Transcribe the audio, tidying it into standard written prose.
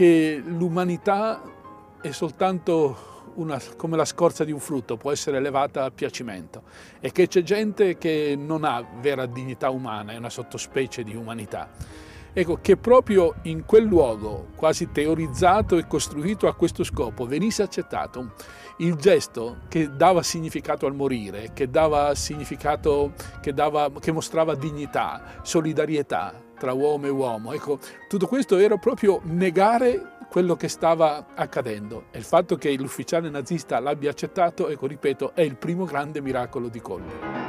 che l'umanità è soltanto come la scorza di un frutto, può essere elevata a piacimento, e che c'è gente che non ha vera dignità umana, è una sottospecie di umanità. Ecco, che proprio in quel luogo, quasi teorizzato e costruito a questo scopo, venisse accettato il gesto che dava significato al morire, che dava significato, che mostrava dignità, solidarietà tra uomo e uomo. Ecco, tutto questo era proprio negare quello che stava accadendo, e il fatto che l'ufficiale nazista l'abbia accettato, ecco, ripeto, è il primo grande miracolo di Kolbe.